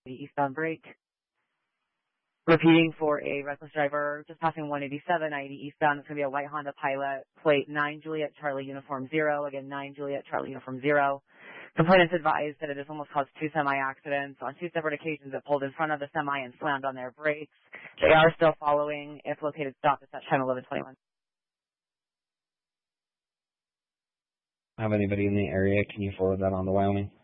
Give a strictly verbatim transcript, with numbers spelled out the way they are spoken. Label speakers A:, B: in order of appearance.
A: the eastbound brake. Repeating for a reckless driver just passing one eighty-seven, ninety eastbound. It's going to be a white Honda Pilot, plate nine Juliet Charlie Uniform zero. Again, nine Juliet Charlie Uniform zero. Complainants advised that it has almost caused two semi-accidents. On two separate occasions, it pulled in front of the semi and slammed on their brakes. They are still following. If located, stop at time eleven twenty-one.
B: Have anybody in the area? Can you forward that on to Wyoming?